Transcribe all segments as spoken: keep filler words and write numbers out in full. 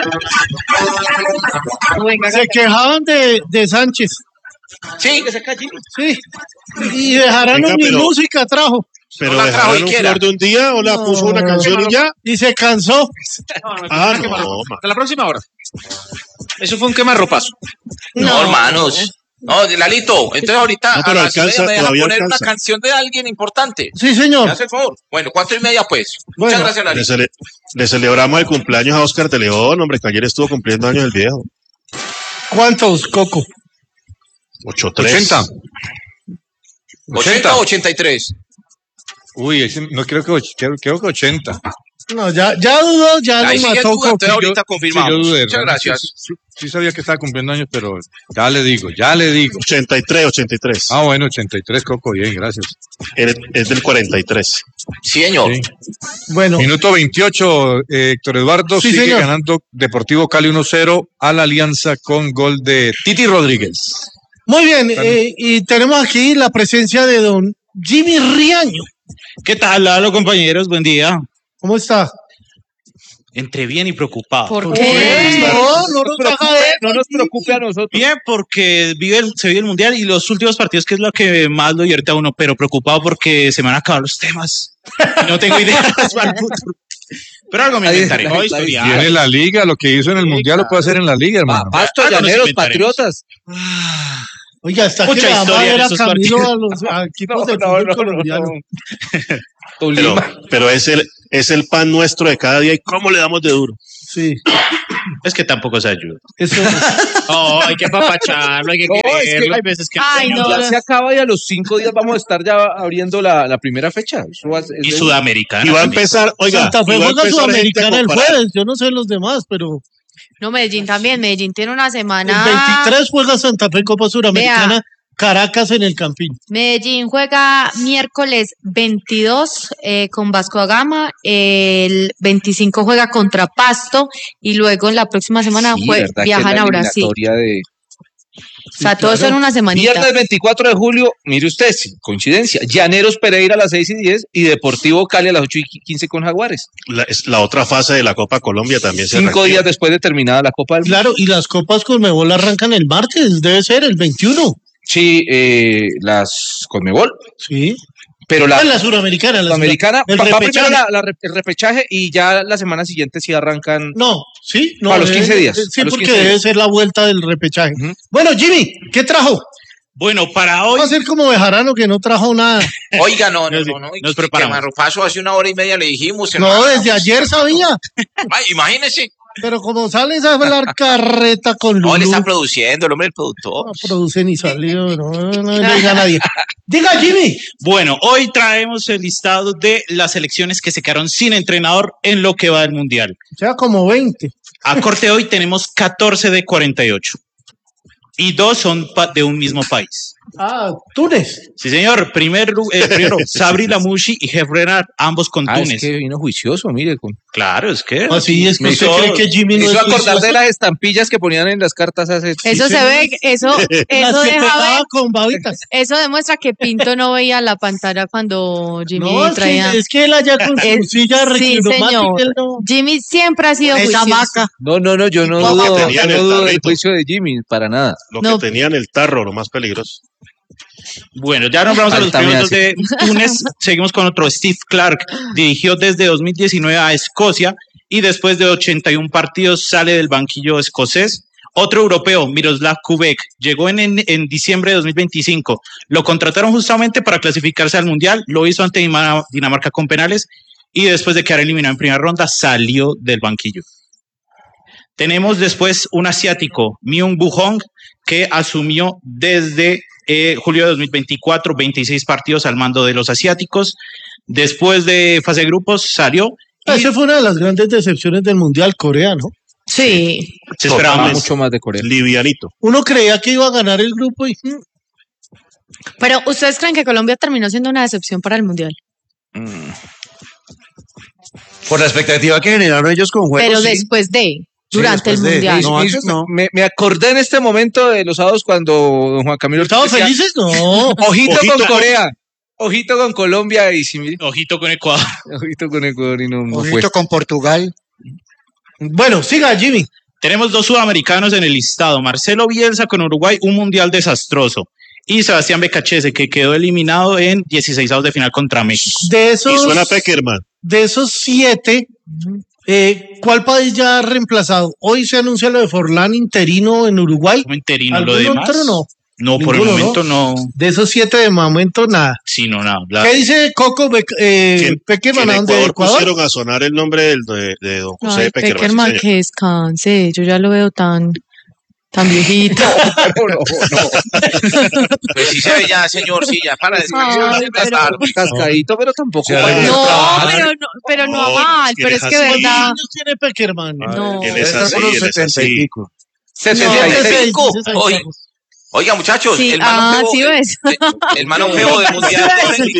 Se quejaban de, de Sánchez. Sí, que se calle. Sí. Y dejarán Venga, mi pero- música trajo. Pero No la trajo dejaron un Iquera. flor de un día o la No. puso una canción y ya. Y se cansó. Ah, no, ma. Hasta la próxima hora. Eso fue un quemarropazo. No, No. hermanos. No, Lalito, entonces ahorita No, pero a las y media alcanza, me dejan todavía poner alcanza. una canción de alguien importante. Sí, ¿Me señor. hace el favor? Bueno, cuatro y media pues. Bueno, Muchas gracias, Le, Lalito. cele- le celebramos el cumpleaños a Oscar de León, hombre, que ayer estuvo cumpliendo años el viejo. ¿Cuántos, Coco? ocho tres. ochenta. ochenta o ochenta y tres. Uy, ese, no creo que, och- creo, creo que ochenta. No, ya, ya dudó, ya Ahí lo sigue mató el duda, Coco. entonces ahorita Sí, confirmamos. yo dudé, Muchas realmente gracias. Sí, sí sabía que estaba cumpliendo años, pero ya le digo, ya le digo. ochenta y tres, ochenta y tres. Ah, bueno, ochenta y tres, Coco, bien, gracias. Él es del cuarenta y tres. Sí, señor. Sí. Bueno, Minuto veintiocho, eh, Héctor Eduardo Sí, sigue señor. ganando Deportivo Cali uno cero a la Alianza con gol de Titi Rodríguez. muy bien. eh, y tenemos aquí la presencia de don Jimmy Riaño. ¿Qué tal, Lalo, compañeros? Buen día. ¿Cómo está? Entre bien y preocupado. ¿Por qué? No, no nos haga eso. No nos preocupe a nosotros. Bien, porque vive el- se vive el Mundial y los últimos partidos, que es lo que más lo divierte a uno, pero preocupado porque se me van a acabar los temas. Y no tengo ideas para el futuro. Pero algo me inventaré. Voy a estudiar. Tiene la liga, lo que hizo en el Mundial lo puede hacer en la liga, hermano. Pasto, Algo nos Llaneros, inventaremos. Patriotas. Oiga, está Mucha que le va a historia en ver a esos Camilo partidos. a los a equipos No, de no, fútbol no, colombiano. Pero, pero es, el, es el pan nuestro de cada día y cómo le damos de duro. Sí, Es que tampoco se ayuda. eso. Oh, hay que apapacharlo, hay que No, es que quererlo. hay- Hay veces que Ay, no. Ya se acaba y a los cinco días vamos a estar ya abriendo la, la primera fecha. Eso va a ser- Y es de- Sudamericana. Y va a también. empezar, oiga, Santa Fe y va a juega empezar gente Sudamericana a el comparar. jueves. Yo no sé los demás, pero No, Medellín también. Medellín tiene una el semana. veintitrés juega Santa Fe Copa Suramericana, Vea. Caracas en el Campín. Medellín juega miércoles veintidós eh, con Vasco da Gama. El veinticinco juega contra Pasto. Y luego en la próxima semana Sí, jue- ¿verdad? Que es viajan la a Brasil. eliminatoria de- O sea, todo eso en una semanita. Viernes veinticuatro de julio, mire usted, sí, coincidencia. Llaneros Pereira a las seis y diez y Deportivo Cali a las ocho y quince con Jaguares. La, es la otra fase de la Copa Colombia también se Cinco reactiva. días después de terminada la Copa del Mundo. Claro, y las copas Conmebol arrancan el martes, debe ser el veintiuno. Sí, eh, las Conmebol, Sí. pero la Ah, la Suramericana. La Sudamericana el va, va repechaje. primero la- la re- el repechaje y ya la semana siguiente sí arrancan. No, sí, no. A los quince debe- días, Sí, a los porque quince debe días. ser la vuelta del repechaje. Ujú. Bueno, Jimmy, ¿qué trajo? Bueno, para hoy Va a ser como Bejarano que no trajo nada. Oiga, no, no, Nos- no, no. nos preparamos. Quemarropazo hace una hora y media le dijimos. No, hermano. desde ayer sabía. Ay, imagínese. Pero como sales a hablar carreta con No, él Lulú, está produciendo, el hombre del productor. no produce ni salió, no, no, no le diga a nadie. Diga, Jimmy. Bueno, hoy traemos el listado de las selecciones que se quedaron sin entrenador en lo que va del Mundial. O sea, como veinte. A corte hoy tenemos catorce de cuarenta y ocho. Y dos son pa- de un mismo país. Ah, Túnez. Sí, señor. Primer, lu- eh, primero, Sabri Lamouchi y Jeff Renard, ambos con Ah, Túnez. es que vino juicioso, mire. Con, Claro, es que... Así es que Me usted hizo- cree que Jimmy me no hizo es acordar juicioso? de las estampillas que ponían en las cartas hace. Eso Sí, se sí. ve, eso, Las eso que deja pegaba ver, con babitas. eso demuestra que Pinto no veía la pantalla cuando Jimmy No, es que, traía. es que él allá con su Es- silla sí, reclinomática, señor. él no- Jimmy siempre ha sido esa juicioso. maca. No, no, no, yo no Lo que dudo, tenía en yo el no dudo del tarrito. juicio de Jimmy, para nada. Lo No. que tenía en el tarro, lo más peligroso. Bueno, ya nombramos a los Falta me primeros de Túnez. Seguimos con otro. Steve Clark dirigió desde dos mil diecinueve a Escocia y después de ochenta y uno partidos sale del banquillo escocés. Otro europeo, Miroslav Kubek, llegó en, en, en diciembre de dos mil veinticinco. Lo contrataron justamente para clasificarse al Mundial. Lo hizo ante Dinamarca Dinamarca con penales y después de quedar eliminado en primera ronda salió del banquillo. Tenemos después un asiático, Myung Woo Hong, que asumió desde eh, julio de dos mil veinticuatro, veintiséis partidos al mando de los asiáticos. Después de fase de grupos salió y Esa fue una de las grandes decepciones del Mundial, Corea, ¿no? Sí. se esperaba Tocaba más. mucho más de Corea. Livianito. Uno creía que iba a ganar el grupo y mm, Pero ¿ustedes creen que Colombia terminó siendo una decepción para el Mundial? Por la expectativa que generaron ellos con juegos. Pero sí. después de, durante después el de- Mundial. no, Me- antes no. Me, me acordé en este momento de los sábados cuando don Juan Camilo ¿estaban decía, felices? No. Ojito, Ojito con con- Corea, ojito con Colombia y si mire, Ojito con Ecuador. ojito con Ecuador y no, no fue. Ojito con Portugal. Bueno, siga, Jimmy. Tenemos dos sudamericanos en el listado. Marcelo Bielsa con Uruguay, un mundial desastroso. Y Sebastián Becachese, que quedó eliminado en dieciseisavos de final contra México. De esos, Y suena Peckerman. de esos siete, eh, ¿cuál país ya ha reemplazado? Hoy se anuncia lo de Forlán interino en Uruguay. Como interino, lo ¿Algún demás. otro no? No, por el Ninguno, momento no. De esos siete, de momento, nada. Sí, no, nada. La- ¿Qué dice Coco Bec- eh, Que- Peckerman? en ¿A dónde? Ecuador, ¿Ecuador? pusieron a sonar el nombre del- de, de don José Ay, Peckerman. Peckerman, sí, señor. que descanse. Yo ya lo veo tan, tan viejito. Pues sí se ve ya, señor, sí, ya para Ay, descansar. pero- Cascadito, pero tampoco. Se para- arregla. No, Trabajar. pero no, pero no No, mal, si pero es eres que así. ¿Cuántos verdad. años tiene Peckerman? No. Él es Está así, por los él es setenta y así. pico. setenta y seis. No, Oye, oiga, muchachos, Sí, el ah, mano sí feo, ves. el, el mano feo del mundial.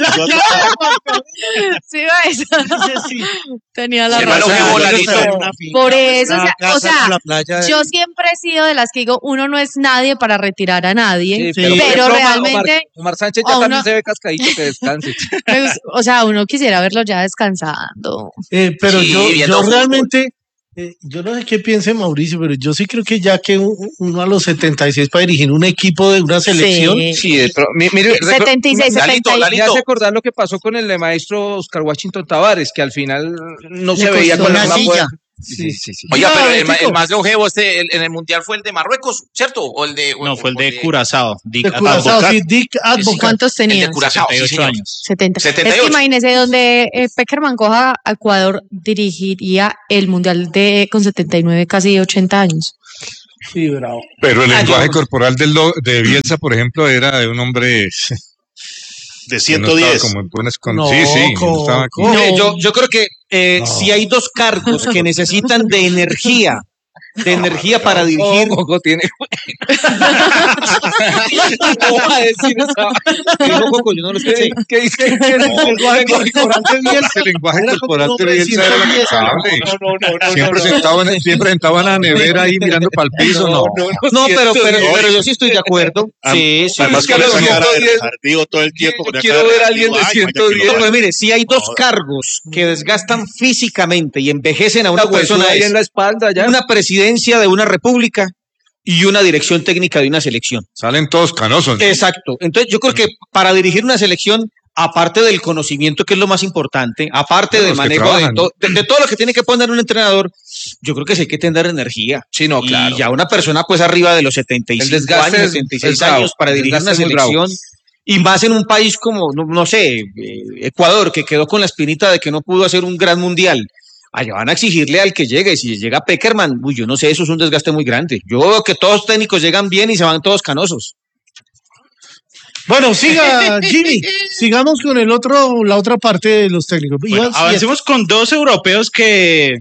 Sí ves. Tenía la Hermano, razón. qué voladito. Por eso, o sea, Una o casa sea, en la playa. yo siempre he sido de las que digo, uno no es nadie para retirar a nadie, Sí, pero, pero por ejemplo, Omar- realmente, Omar Sánchez ya a uno- también se ve cascadito, que descanse. me gus- o sea, uno quisiera verlo ya descansando. Eh, pero Sí, yo, viendo yo fútbol. realmente, eh, yo no sé qué piense Mauricio, pero yo sí creo que ya que un- uno a los setenta y seis para dirigir un equipo de una selección, Sí. Sí, de pro- mi- mire, recu- setenta y seis, Lalito, setenta y seis. Lalito. Me hace acordar lo que pasó con el maestro Oscar Washington Tavares, que al final no Le se veía costó con la una misma silla. fuerza. Sí, sí, sí. Oiga, No, pero el, ma- Betico. el más longevo este, el- en el mundial fue el de Marruecos, ¿cierto? O el de. No, o- fue el o de Curazao. Dick de Curazao, Advocat. sí, Dick Advocat. ¿Cuántos El tenías? de Curazao, sí, setenta y ocho señor. años. setenta. setenta y Es que ocho. imagínese, donde eh, Peckerman coja a Ecuador, dirigiría el Mundial de con setenta y nueve, casi ochenta años. Sí, bravo. Pero el Ah, lenguaje yo- corporal del lo- de Bielsa, por ejemplo, era de un hombre De que no ciento estaba diez. como en buenas con- No, sí, sí, no estaba aquí. Coco. Mire, yo, yo creo que eh, No. si hay dos cargos que necesitan de energía, de energía para dirigir. Coco tiene. ¿Cómo va a decir esa? Dijo Coco, yo no lo escuché. ¿Qué dice? El lenguaje corporal de Bielsa. El lenguaje Era corporal como de un hombre de Bielsa era ciento diez. lamentable. No, no, no, no. Siempre no, no. sentado en, siempre sentado en la nevera ahí mirando para el piso, no. No, pero, pero, ciento diez. pero yo sí estoy de acuerdo. Sí, sí. Además, es que con a los esa cara de ciento diez ardido todo el tiempo. con esa quiero cara ver de a alguien de ardido, ay, ciento vaya que diez. lo No, vaya. pero mire, si hay dos cargos que desgastan físicamente y envejecen a una Una persona persona, ahí es en la espalda ya. una presidencia de una república y una dirección técnica de una selección. Salen todos canosos. Exacto. Entonces, yo creo que para dirigir una selección, aparte del conocimiento, que es lo más importante, aparte Bueno, del los que manejo de, trabajan. to- de- de todo lo que tiene que poner un entrenador, yo creo que sí hay que tener energía. Sí, no, claro. Y ya una persona, pues, arriba de los setenta y El cinco desgaste años, es- setenta y es seis bravo. años para El dirigir una desgaste es muy bravo. selección. Y más en un país como, no, no sé, eh, Ecuador, que quedó con la espinita de que no pudo hacer un gran mundial. Allá van a exigirle al que llegue. Si llega Peckerman, uy, yo no sé, eso es un desgaste muy grande. Yo veo que todos los técnicos llegan bien y se van todos canosos. Bueno, siga, Jimmy. Sigamos con el otro, la otra parte de los técnicos. Bueno, Iban siete. avancemos con dos europeos que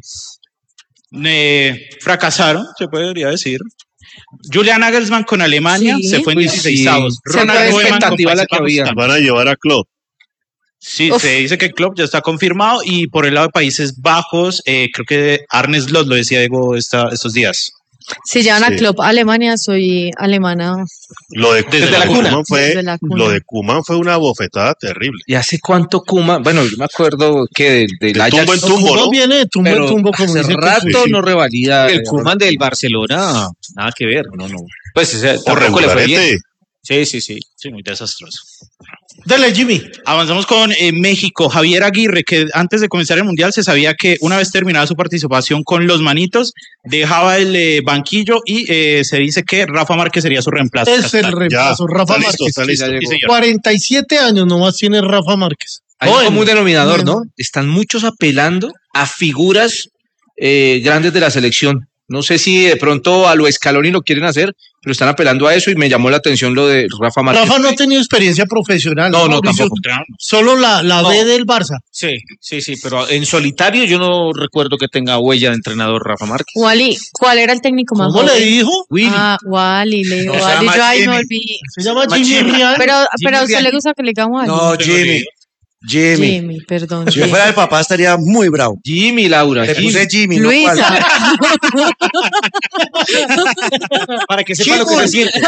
eh, fracasaron, se podría decir. Julian Nagelsmann con Alemania Sí. se fue en Uy, dieciseisavos. sí. Ronald Siempre Koeman con expectativa la Países que Bajos había. también. Van a llevar a Klopp. Sí, Uf. se dice que Klopp ya está confirmado y por el lado de Países Bajos, eh, creo que Arne Slot lo decía Diego esta- estos días. Si llevan Sí. a Klopp a Alemania, soy alemana Lo de, Desde lo la de cuna. Koeman fue, desde la cuna. lo de Koeman fue una bofetada terrible. ¿Y hace cuánto Kuma? Bueno, yo me acuerdo que del, del De Ajax, tumbo en No, tumbo, Koeman ¿no? viene de tumbo pero en tumbo, como hace dice que- rato sí, sí. no revalida. El Koeman del Barcelona, nada que ver, no, no. Pues ese, O tampoco le fue bien. regularete. Sí, sí, sí. Sí, muy desastroso. Dale, Jimmy. Avanzamos con eh, México. Javier Aguirre, que antes de comenzar el Mundial se sabía que una vez terminada su participación con los Manitos, dejaba el eh, banquillo y eh, se dice que Rafa Márquez sería su reemplazo. Es el reemplazo, Ya, Rafa está listo, Márquez. está listo. ya Sí, llegó. señor. cuarenta y siete años nomás tiene Rafa Márquez. Hay un Joven. común denominador, ¿no? Bueno. Están muchos apelando a figuras eh, grandes de la selección. No sé si de pronto a lo Scaloni lo quieren hacer, pero están apelando a eso y me llamó la atención lo de Rafa Márquez. Rafa no ha tenido experiencia profesional. No, no, Mauricio. tampoco. Solo la, la B No. del Barça. Sí, sí, sí, pero en solitario yo no recuerdo que tenga huella de entrenador Rafa Márquez. Wally, ¿cuál era el técnico más ¿Cómo le joven? dijo? Willy. Ah, Wally, le digo No, se Wally. llama Yo ahí me Jimmy. olvidé. Se llama Jimmy Rial. Pero, pero a usted Rial. le gusta que le digan Wally. No, Jimmy. Jimmy. Jimmy, perdón. Si yo fuera el papá estaría muy bravo. Jimmy, Laura. Le Jimmy. puse Jimmy, no Luisa. Juan. Para que sepa lo que se siente.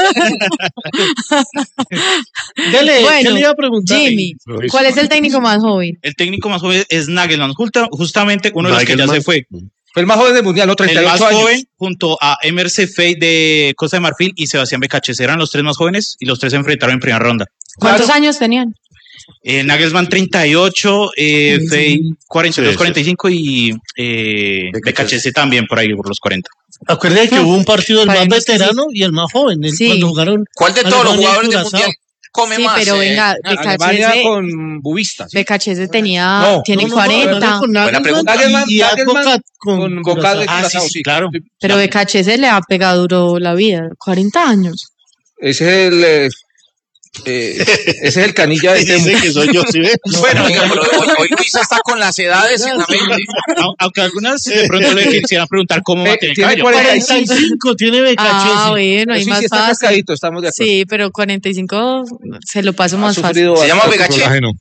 Dele, ¿qué Bueno, le iba a preguntar? Jimmy, ¿cuál es el técnico más joven? El técnico más joven es Nagelman, justa- justamente uno de los que ya Nagelman. se fue. Fue el más joven del mundial, ¿no? El treinta y más ocho años. joven, junto a Emerse Fey de Costa de Marfil y Sebastián Becachese, eran los tres más jóvenes y los tres se enfrentaron en primera ronda. ¿Cuántos años tenían? Eh, Nagelsmann treinta y ocho, eh, Sí, Fey cuarenta y dos, Sí, sí. cuarenta y cinco y eh, Becachese también por ahí, por los cuarenta. Acuérdate que hubo un partido del más Parece que veterano y el más joven, el- Sí. cuando jugaron. ¿Cuál de todos los Alemania y jugadores del Curazao. mundial come Sí, más? pero eh? venga, Alemania Becachese, con Bubista. ¿sí? Becachese tenía, No, tiene No, no, no, cuarenta, no, con Buena Nagelsmann pregunta. Nagelsmann, y Nagelsmann Advocat con, Con Gokad de Curazao. Curazao, sí, sí, sí. claro. pero Becachese le ha pegado duro la vida, cuarenta años. Ese es el... eh, eh, ese es el canilla de Dice Temu. que soy yo, ¿sí ve? Bueno, oiga, pero hoy, hoy Luisa está con las edades en la mente. Au- Aunque algunas de pronto le quisieran preguntar cómo va a Eh, tener tiene cabello. cuarenta y cuarenta y cinco tiene Becachese. Ah, bueno, ahí Sí, más sí, está fácil. cascadito, estamos de acuerdo. Sí, pero cuarenta y cinco se lo paso Ha más fácil. sufrido Se llama bastante. Begaché. Colágeno.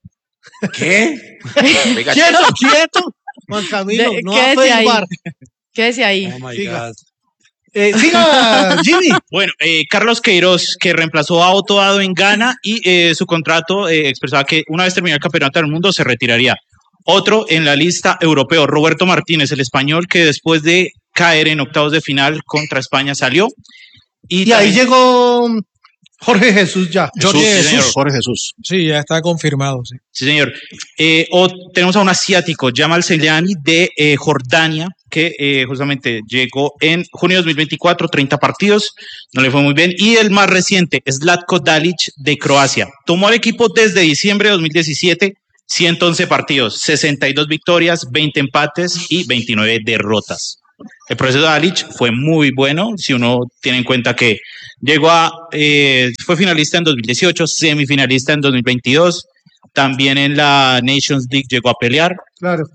¿Qué? Quieto, quieto. Juan Camilo, De- no ¿qué va a decía ahí? Facebook. ¿Qué decía ahí? Oh my Siga. God. Eh, siga, Jimmy. Bueno, eh, Carlos Queiroz, que reemplazó a Otto Addo en Ghana y eh, su contrato eh, expresaba que una vez terminado el campeonato del mundo se retiraría. Otro en la lista europeo, Roberto Martínez, el español que después de caer en octavos de final contra España salió. Y, Y ahí también- llegó Jorge Jesús ya. Jesús, Jorge sí, Jesús. señor, Jorge Jesús. Sí, ya está confirmado. Sí. Sí, señor. Eh, o tenemos a un asiático, Jamal Selyani, de eh, Jordania, que eh, justamente llegó en junio de dos mil veinticuatro, treinta partidos, no le fue muy bien. Y el más reciente, Zlatko Dalic, de Croacia. Tomó al equipo desde diciembre de dos mil diecisiete, ciento once partidos, sesenta y dos victorias, veinte empates y veintinueve derrotas. El proceso de Dalic fue muy bueno, si uno tiene en cuenta que llegó a, eh, fue finalista en dos mil dieciocho, semifinalista en dos mil veintidós, también en la Nations League llegó a pelear. Claro.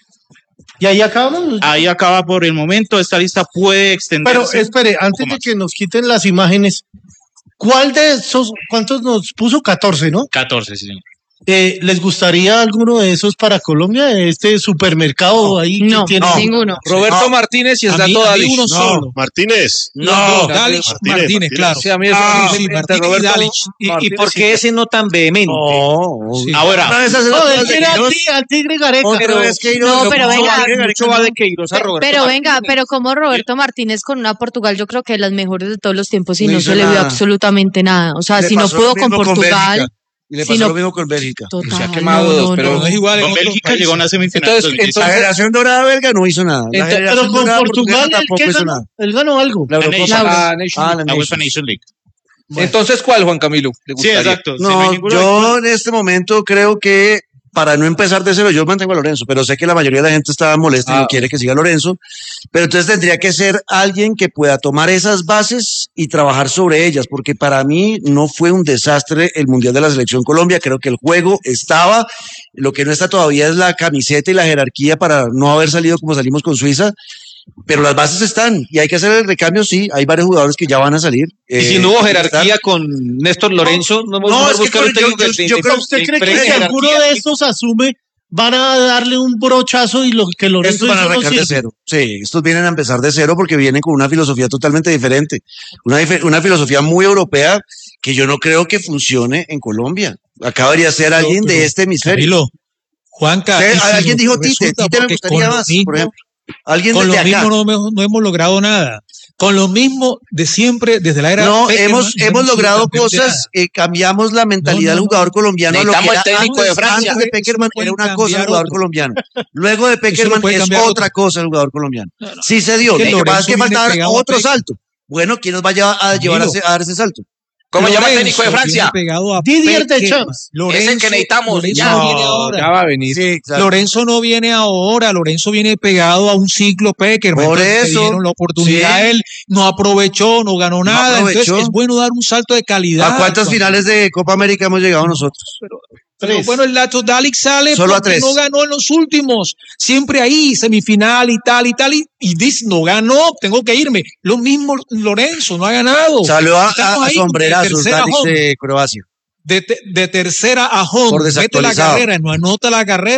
Y ahí acabamos. Ahí acaba por el momento, esta lista puede extenderse. Pero espere, antes de más. que nos quiten las imágenes, ¿cuál de esos, cuántos nos puso? catorce, ¿no? catorce, sí, señor. Eh, ¿Les gustaría alguno de esos para Colombia? Este supermercado ahí que No, tiene. ninguno. Roberto No. Martínez y A mí- Zlato a mí Dalic. uno No. solo. Martínez. No, Dalic, Martínez, Martínez, Martínez. claro. Sí, a mí eso Ah, sí, sí, sí, Martínez Roberto y Dalic. ¿Y, y Martínez, por sí. qué ese no tan vehemente? No. Sí. Ahora, Una de esas No, es él quiere al, ti- al tigre Gareca. Otra vez que No, pero Mucho venga, va de- mucho va de Queiroz a Pe- Roberto Pero venga, Martínez. pero como Roberto Martínez con una Portugal, yo creo que de las mejores de todos los tiempos y No no, hizo se le vio nada. absolutamente nada. O sea, Le si no pasó pudo lo con mismo con Portugal, Bélgica. Y le si pasó no- lo mismo con Bélgica. total, Se ha quemado no, dos, no, pero no. No es igual en con otros Bélgica países. llegó a una semifinal. Entonces, en dos mil diecisiete. La generación dorada belga no hizo nada. La Entonces, generación Pero con dorada Portugal, portuguesa ¿él tampoco qué hizo ganó? nada. Él ganó algo. La La Eurocopa. Nations Ah, League. Nation Ah, League. la La UEFA Nations. Nation League. Entonces, ¿cuál, Juan Camilo? ¿Le Sí, gustaría? exacto. Si no hay No, ninguno, yo en este momento creo que para no empezar de cero, yo mantengo a Lorenzo, pero sé que la mayoría de la gente está molesta y Ah. no quiere que siga Lorenzo, pero entonces tendría que ser alguien que pueda tomar esas bases y trabajar sobre ellas, porque para mí no fue un desastre el Mundial de la Selección Colombia, creo que el juego estaba, lo que no está todavía es la camiseta y la jerarquía para no haber salido como salimos con Suiza, pero las bases están y hay que hacer el recambio, sí, hay varios jugadores que ya van a salir. Y si eh, no hubo hay que estar. jerarquía con Néstor Lorenzo, no, hemos no, es que buscar con- un técnico yo- que yo- yo creo- ¿Usted cree que diferente si alguno jerarquía. de estos asume, van a darle un brochazo y lo que Lorenzo Estos van a hizo no arrancar de sirve? cero. Sí, estos vienen a empezar de cero porque vienen con una filosofía totalmente diferente. Una, dife- una filosofía muy europea que yo no creo que funcione en Colombia. Acá debería ser alguien pero, de este hemisferio. Camilo, Juanca. Usted- y si alguien nos dijo Tite, resulta, Tite me porque gustaría con lo más, mismo- por ejemplo. Alguien Con desde lo acá. mismo no, hemos- no hemos logrado nada. Con lo mismo de siempre, desde la era. No, Peckerman, hemos, no hemos sido logrado campeón de cosas, eh, cambiamos la mentalidad No, no, del no. jugador colombiano. a Lo que Necesitamos era el técnico de antes, Francia. antes de Peckerman Eso era pueden una cosa el cambiar jugador otro. colombiano. Luego de Peckerman puede es cambiar otra otro. cosa el jugador colombiano. Sí se dio. Es que Lo que pasa es que Lorenzo viene faltaba pegado a otro Peckerman. salto. Bueno, ¿quién nos va a llevar a, llevar a, Camilo. ese- a dar ese salto? ¿Cómo se llama el Lorenzo técnico de Francia? viene pegado a Didier Peckerman. Deschamps. Lorenzo, Es el que necesitamos, Lorenzo ya. no viene No, ahora. ya va a venir. Sí, exacto. Lorenzo no viene ahora, Lorenzo viene pegado a un ciclo Peckerman. Por Entonces, le eso, dieron la oportunidad sí. a él, no aprovechó, no ganó No nada. aprovechó. Entonces es bueno dar un salto de calidad. ¿A cuántas Juan. finales de Copa América hemos llegado nosotros? Pero bueno, el Lato Dalic sale Solo a porque tres. no ganó en los últimos. Siempre ahí, semifinal y tal y tal. Y, y dice, no ganó, tengo que irme. Lo mismo Lorenzo, no ha ganado. Salió a, Estamos a, a ahí, sombrerazos de tercera Dalic home. de Croacia. De, te- de tercera a home, Por mete la desactualizado. carrera, no anota la carrera.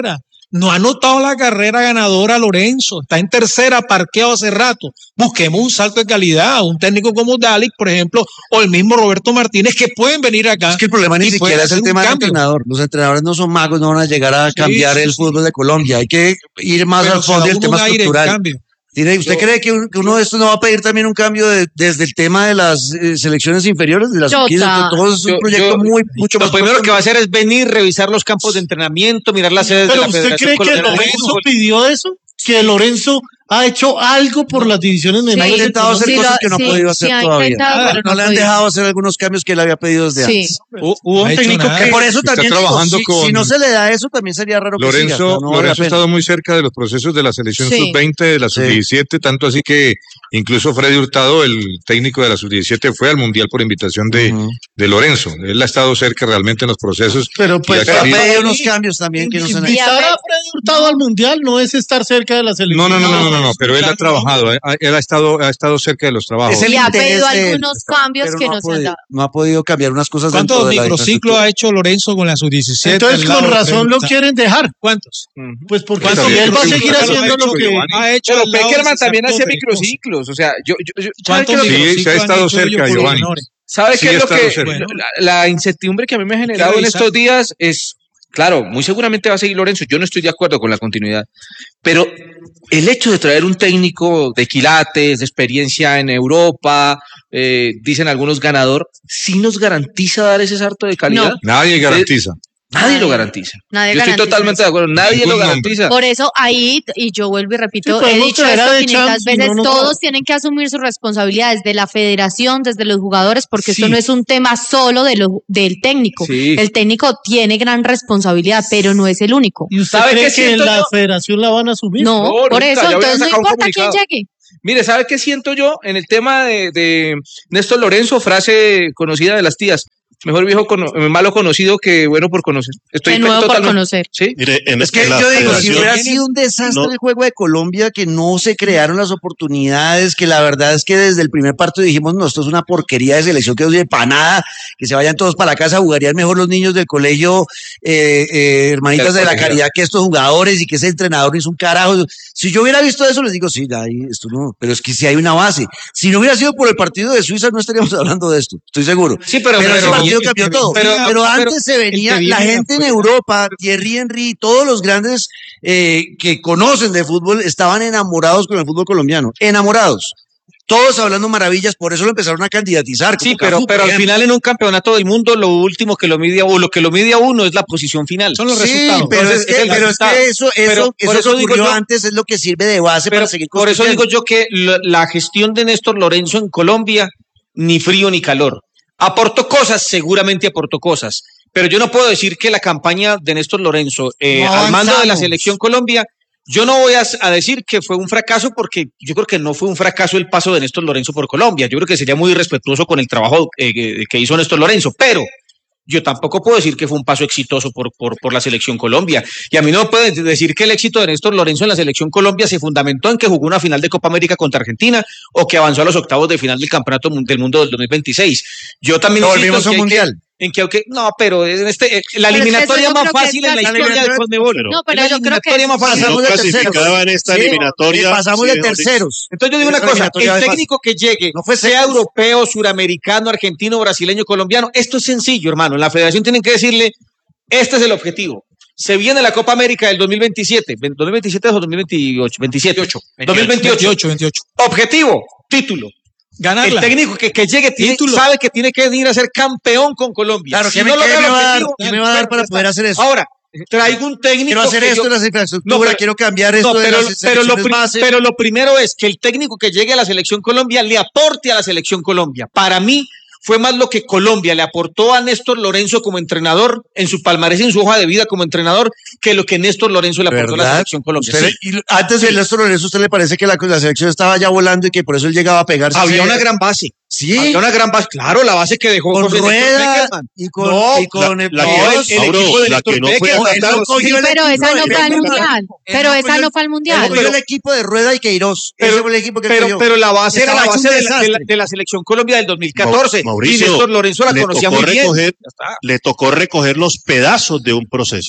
No ha notado la carrera ganadora Lorenzo, está en tercera, parqueado hace rato. Busquemos un salto de calidad, un técnico como Dalic, por ejemplo, o el mismo Roberto Martínez, que pueden venir acá. Es que el problema ni siquiera es el tema del entrenador. Los entrenadores no son magos, no van a llegar a cambiar sí, sí, el fútbol sí. de Colombia. Hay que ir más Pero al fondo del tema estructural. ¿Usted Yo, cree que, un, que uno de estos no va a pedir también un cambio de, desde el tema de las eh, selecciones inferiores, de las quince? Todo es un yo, proyecto yo, muy, mucho lo más. Lo primero que va a hacer es venir, revisar los campos de entrenamiento, mirar las sedes Pero de la ¿usted Federación cree que Lorenzo pidió eso? ¿Que Lorenzo ha hecho algo por las divisiones menores? Sí, ha intentado hacer sí, cosas lo, que no sí, ha podido hacer sí, todavía. Ah, no, no le han dejado hacer algunos cambios que él había pedido desde sí. antes. Hubo un técnico nada. que por eso Está también trabajando digo, con... si, si no se le da eso también sería raro Lorenzo, que siga. No, no Lorenzo ha estado muy cerca de los procesos de la selección sí. sub veinte, de la sub diecisiete, sí. tanto así que incluso Freddy Hurtado, el técnico de la sub diecisiete, fue al Mundial por invitación de, uh-huh. de Lorenzo. Él ha estado cerca realmente en los procesos. Pero pues ha pedido unos cambios también que no se han hecho. Invitar a Freddy Hurtado al Mundial no es estar cerca de la selección. No, no, no, no, no, no, pero él ha trabajado, él ha estado, ha estado cerca de los trabajos. Y ha pedido algunos cambios que no se han dado. No ha podido cambiar unas cosas. ¿Cuántos microciclos ha hecho Lorenzo con la sub diecisiete? Entonces con razón lo quieren dejar. ¿Cuántos? Pues porque si él va a seguir haciendo lo que ha hecho. Pero Peckerman también hacía microciclos, o sea, yo... ¿Cuántos sí, se ha estado cerca, Giovanni. ¿Sabe qué es lo que la, la incertidumbre que a mí me ha generado en estos días es, claro, muy seguramente va a seguir Lorenzo, yo no estoy de acuerdo con la continuidad, pero el hecho de traer un técnico de quilates, de experiencia en Europa, eh, dicen algunos ganador, ¿sí nos garantiza dar ese salto de calidad? No. Nadie garantiza. Eh, Nadie, nadie lo garantiza. Nadie Yo garantiza estoy totalmente eso. de acuerdo. Nadie lo garantiza. Por eso ahí, y yo vuelvo y repito, sí, he dicho esto quinientas veces, no, no, todos no. tienen que asumir sus responsabilidades, de la federación, desde los jugadores, porque sí. esto no es un tema solo de lo, del técnico. Sí. El técnico tiene gran responsabilidad, pero no es el único. ¿Y usted cree que en la federación la van a asumir? No, no por nunca, eso, entonces no importa quién llegue. Mire, ¿sabe qué siento yo en el tema de, de Néstor Lorenzo? Frase conocida de las tías. Mejor viejo, cono malo conocido que bueno por conocer. Estoy de nuevo por conocer. ¿Sí? Mire, en es que en yo digo, si hubiera sido un desastre no. el juego de Colombia, que no se crearon las oportunidades, que la verdad es que desde el primer partido dijimos, no, esto es una porquería de selección que no sirve para nada, que se vayan todos para la casa, jugarían mejor los niños del colegio, eh, eh, hermanitas de la caridad, que estos jugadores y que ese entrenador hizo un carajo. Si yo hubiera visto eso, les digo, sí, ahí, esto no, pero es que si hay una base. Si no hubiera sido por el partido de Suiza, no estaríamos hablando de esto, estoy seguro. Sí, pero, pero, pero ese partido cambió todo. Pero, pero, pero antes pero se venía la gente en Europa, Thierry Henry, todos los grandes eh, que conocen de fútbol estaban enamorados con el fútbol colombiano, enamorados. Todos hablando maravillas, por eso lo empezaron a candidatizar. Sí, pero, Cafú, pero al final en un campeonato del mundo lo último que lo mide o lo que lo mide a uno es la posición final. Son los sí, resultados. pero, es que, es pero es que eso, eso, pero, eso, eso que ocurrió yo, antes es lo que sirve de base para seguir Por eso digo yo que la, la gestión de Néstor Lorenzo en Colombia, ni frío ni calor. Aportó cosas, seguramente aportó cosas, pero yo no puedo decir que la campaña de Néstor Lorenzo eh, no al mando de la Selección Colombia, yo no voy a, a decir que fue un fracaso porque yo creo que no fue un fracaso el paso de Néstor Lorenzo por Colombia, yo creo que sería muy irrespetuoso con el trabajo eh, que hizo Néstor Lorenzo, pero yo tampoco puedo decir que fue un paso exitoso por, por, por la Selección Colombia. Y a mí no me pueden decir que el éxito de Néstor Lorenzo en la Selección Colombia se fundamentó en que jugó una final de Copa América contra Argentina o que avanzó a los octavos de final del Campeonato del Mundo del dos mil veintiséis. Yo también no volvimos a un mundial. Que, en que, okay, no, pero en este, la pero eliminatoria es más fácil en la historia del Conmebol. No, pero yo creo que más fácil. No clasificaba en esta sí, eliminatoria. Pasamos sí, de terceros. Entonces yo digo una cosa, el técnico que llegue, no fue sea europeo, suramericano, argentino, brasileño, colombiano, esto es sencillo, hermano. En la federación tienen que decirle, este es el objetivo. Se viene la Copa América del dos mil veintisiete. ¿dos mil veintisiete o dos mil veintiocho? veintisiete. dos mil veintiocho. veintiocho. Objetivo, título. Ganarla. El técnico que, que llegue tiene, sabe que tiene que venir a ser campeón con Colombia. Claro, si que no me, lo me, va dar, ¿qué me va a dar para poder hacer eso? Ahora, traigo un técnico. Quiero hacer esto en las infraestructuras, no, pero, quiero cambiar esto no, pero, de las pero, lo pero lo primero es que el técnico que llegue a la Selección Colombia le aporte a la Selección Colombia. Para mí, fue más lo que Colombia le aportó a Néstor Lorenzo como entrenador, en su palmarés, en su hoja de vida como entrenador, que lo que Néstor Lorenzo le aportó ¿verdad? A la Selección Colombia. Usted, sí. y antes de sí. Néstor Lorenzo, ¿usted le parece que la, la selección estaba ya volando y que por eso él llegaba a pegarse? Había una gran base. Sí. Había una gran base. Claro, la base que dejó con José Rueda y con, no, y con la, el, la, no, el, el Mauro, equipo de la que no fue sí, pero esa no fue al mundial. Pero esa no fue al mundial. Pero el equipo de Rueda y Queiroz. Pero, ese fue el equipo que pero, pero la base era la base de la, de, la, de la Selección Colombia del dos mil catorce. Mauricio, y Néstor Lorenzo la conocía muy bien. Recoger, le tocó recoger los pedazos de un proceso.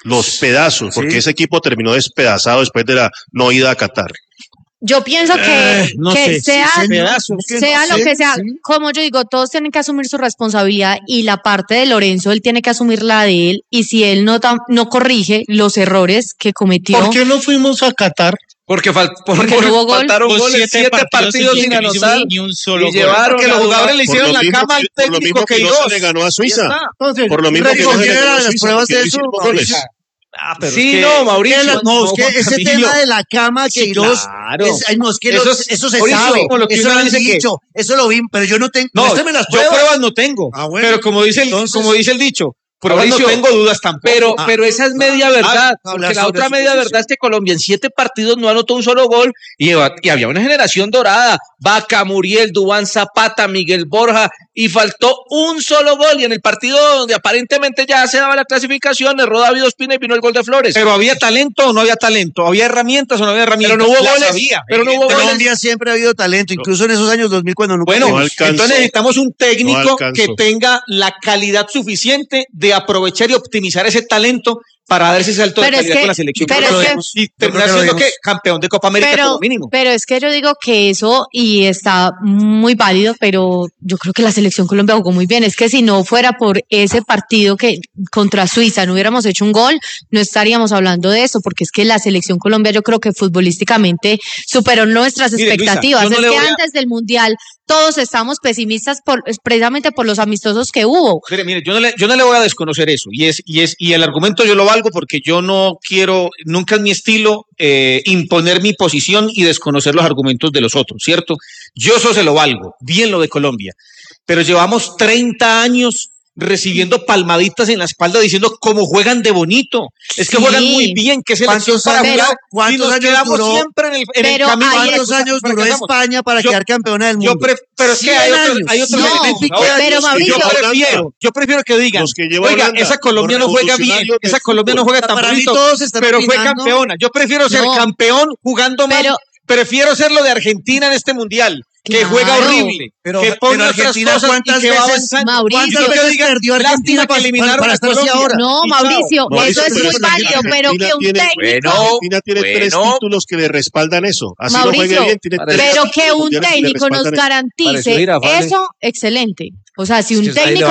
los pedazos, porque Sí. ese equipo terminó despedazado después de la no ida a Qatar. Yo pienso que, Eh, no que sé, sea, sí, pedazos. sea no lo sé, que sea, sí. como yo digo, todos tienen que asumir su responsabilidad y la parte de Lorenzo, él tiene que asumir la de él y si él no, tam- no corrige los errores que cometió. ¿Por qué no fuimos a Qatar? Porque, fal- por- Porque no hubo gol. faltaron Hubo goles, siete, partidos sin seguidos, anotar. ni un solo Y gol. llevaron Porque los a- jugadores le Por hicieron lo la mismo cama al que- por lo técnico mismo que no Queiroz. se le ganó a Suiza. Ya está. Entonces, Por lo mismo que no se le Recogieron ganó a las Suiza, pruebas porque de no eso, hicieron Mauricio. goles. Ah, pero Sí, es que- no, Mauricio. Que la- no, es que Juan ese Camilo. tema de la cama, Sí, Queiroz, claro. es- ay, no, es que Eso lo- es- eso se Mauricio, sabe, como lo que eso uno lo han dice que- dicho, eso lo vi, pero yo no tengo, No, muéstrame las yo pruebas. pruebas no tengo. Ah, bueno. Pero como dice el, Entonces- como dice el dicho, pruebas no Mauricio, tengo, dudas tampoco. Pero, Ah, pero esa es media verdad, ah, porque hablar la sobre otra su media posición. verdad es que Colombia en siete partidos no anotó un solo gol y, y había una generación dorada, Vaca, Muriel, Duván Zapata, Miguel Borja, y faltó un solo gol y en el partido donde aparentemente ya se daba la clasificación, erró David Ospina y vino el gol de Flores. Pero había talento o no había talento, había herramientas o no había herramientas. Pero no hubo Las goles, había. pero no hubo En goles. Colombia siempre ha habido talento, incluso en esos años dos mil cuando nunca Bueno, No alcanzó. entonces necesitamos un No técnico alcanzó. que tenga la calidad suficiente de aprovechar y optimizar ese talento para dar ese salto Pero de es calidad que- con la selección. pero Yo creo es que que- lo vimos. y yo creo terminar que lo siendo que vimos. campeón de Copa América por pero, lo mínimo. pero es que yo digo que eso y está muy válido, pero yo creo que la selección Colombia jugó muy bien. Es que si no fuera por ese partido que contra Suiza no hubiéramos hecho un gol, no estaríamos hablando de eso, porque es que la selección Colombia yo creo que futbolísticamente superó nuestras Mire, Luisa, expectativas. yo no es le que voy a- antes del Mundial todos estábamos pesimistas por, precisamente por los amistosos que hubo. Mire, mire, yo no le, yo no le voy a desconocer eso. Y es, y es, y el argumento yo lo valgo porque yo no quiero, nunca es mi estilo eh, imponer mi posición y desconocer los argumentos de los otros, ¿cierto? Yo eso se lo valgo, bien lo de Colombia. Pero llevamos treinta años recibiendo palmaditas en la espalda diciendo cómo juegan de bonito. Es que Sí. juegan muy bien, que selección ¿Cuántos para años- jugar. cuántos y nos años quedamos duró? siempre en el, en el Pero camino. ahí- ¿Cuántos años duró Fracasamos. España para Yo- quedar campeona del Yo mundo? pre- pero es que cien hay otros, años. hay otros No, elementos. pero Ahora, yo- Mauricio- yo prefiero, yo prefiero que digan, Los que lleva oiga, Holanda, esa Colombia no los juega bien, revolucionarios del esa Colombia no fútbol. juega tan Para mí bonito, todos están pero fue opinando. campeona. Yo prefiero ser No. campeón jugando mal. Pero- Prefiero ser lo de Argentina en este mundial, que Claro. juega horrible, Pero- que pone pero otras Argentina, cosas ¿cuántas y que va veces- avanzando. Mauricio, Y ¿Cuántas que veces digan, perdió lástima Argentina que para- eliminaron para a estar así Colombia. ahora? No, Y chao. Mauricio, Mauricio, eso es pero muy es que válido, pero que Argentina un tiene- técnico... Argentina tiene tres bueno. títulos que le respaldan eso. Así no Mauricio, juegue bien, tiene tres pero que títulos un mundiales que le técnico nos respaldan eso. garantice Pareció Girafales. eso, excelente. O sea, si Es un que está ahí técnico